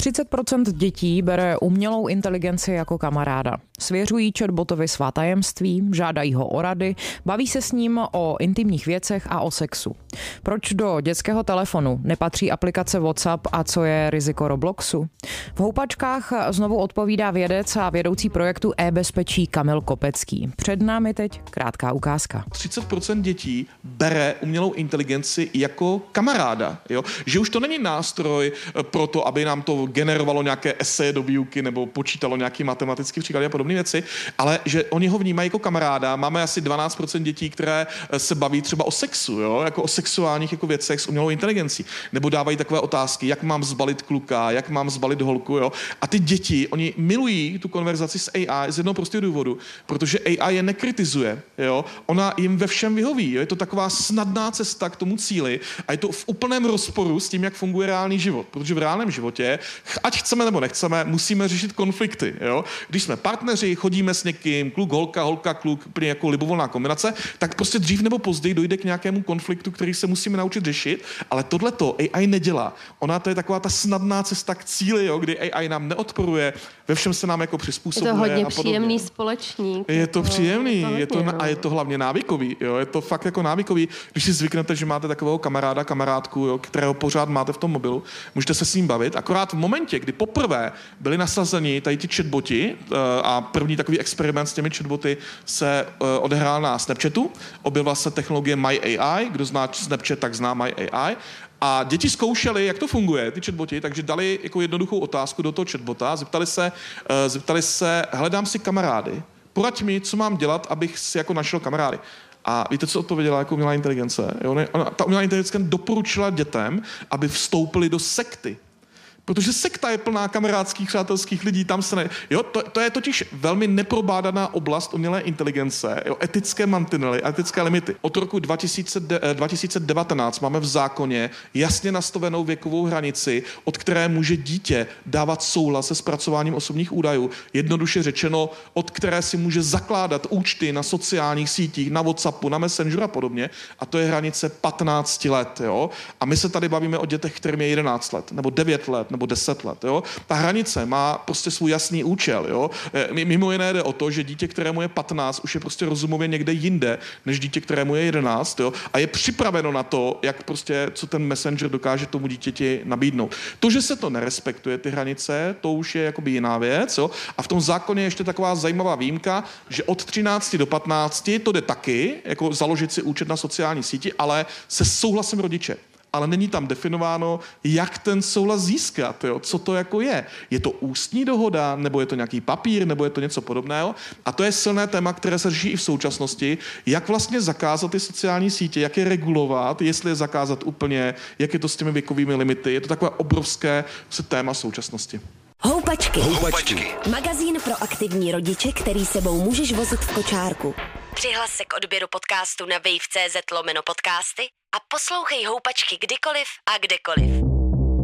30% dětí bere umělou inteligenci jako kamaráda. Svěřují chatbotovi svá tajemství, žádají ho o rady, baví se s ním o intimních věcech a o sexu. Proč do dětského telefonu nepatří aplikace WhatsApp a co je riziko Robloxu? V houpačkách znovu odpovídá vědec a vedoucí projektu e-bezpečí Kamil Kopecký. Před námi teď krátká ukázka. 30% dětí bere umělou inteligenci jako kamaráda. Jo? Že už to není nástroj pro to, aby nám to generovalo nějaké eseje do výuky nebo počítalo nějaký matematický příklady a podobné věci, ale že oni ho vnímají jako kamaráda. Máme asi 12% dětí, které se baví třeba o sexu, jo? Jako o sexuálních jako věcech s umělou inteligencí. Nebo dávají takové otázky, jak mám zbalit kluka, jak mám zbalit holku. Jo? A ty děti, oni milují tu konverzaci s AI z jednoho prostého důvodu, protože AI je nekritizuje. Jo? Ona jim ve všem vyhoví. Jo? Je to taková snadná cesta k tomu cíli a je to v úplném rozporu s tím, jak funguje reálný život. Protože v reálném životě, ať chceme nebo nechceme, musíme řešit konflikty. Jo? Když jsme partneři, chodíme s někým, kluk, holka, kluk, úplně jako libovolná kombinace, tak prostě dřív nebo později dojde k nějakému konfliktu, který se musíme naučit řešit, ale tohleto AI nedělá. Ona to je taková ta snadná cesta k cíli, jo? Kdy AI nám neodporuje, ve všem se nám jako přizpůsobuje. Je to hodně příjemný společník. Je to příjemný, a je to hlavně návykový. Jo? Je to fakt jako návykový. Když si zvyknete, že máte takového kamaráda, kamarádku, jo, kterého pořád máte v tom mobilu, můžete se s ním bavit. Akorát v momentě, kdy poprvé byli nasazeni tady ty chatboti a první takový experiment s těmi chatboty se odehrál na Snapchatu, objevila se technologie MyAI, kdo zná Snapchat, tak zná MyAI. A děti zkoušely, jak to funguje, ty chatboti, takže dali jako jednoduchou otázku do toho chatbota, zeptali se, hledám si kamarády, poraď mi, co mám dělat, abych si jako našel kamarády. A víte, co odpověděla jako umělá inteligence? Ta umělá inteligence doporučila dětem, aby vstoupili do sekty. Protože sekta je plná kamarádských, přátelských lidí, tam se ne... Jo, to je totiž velmi neprobádaná oblast umělé inteligence, jo, etické mantinely, etické limity. Od roku 2019 máme v zákoně jasně nastavenou věkovou hranici, od které může dítě dávat souhlas se zpracováním osobních údajů. Jednoduše řečeno, od které si může zakládat účty na sociálních sítích, na WhatsAppu, na Messengeru a podobně. A to je hranice 15 let. Jo? A my se tady bavíme o dětech, kterým je 11 let, nebo 9 let, nebo 10 let. Jo? Ta hranice má prostě svůj jasný účel. Jo? Mimo jiné jde o to, že dítě, kterému je 15, už je prostě rozumově někde jinde, než dítě, kterému je 11. Jo? A je připraveno na to, jak prostě, co ten Messenger dokáže tomu dítěti nabídnout. To, že se to nerespektuje, ty hranice, to už je jakoby jiná věc. Jo? A v tom zákoně je ještě taková zajímavá výjimka, že od 13 do 15 to jde taky, jako založit si účet na sociální síti, ale se souhlasem rodiče. Ale není tam definováno, jak ten souhlas získat, jo? Co to jako je. Je to ústní dohoda, nebo je to nějaký papír, nebo je to něco podobného. A to je silné téma, které se řeší i v současnosti, jak vlastně zakázat ty sociální sítě, jak je regulovat, jestli je zakázat úplně, jak je to s těmi věkovými limity. Je to takové obrovské téma současnosti. Houpačky. Magazín pro aktivní rodiče, který sebou můžeš vozit v kočárku. Přihlas se k odběru podcastu na wave.cz/podcasty a poslouchej Houpačky kdykoliv a kdekoliv.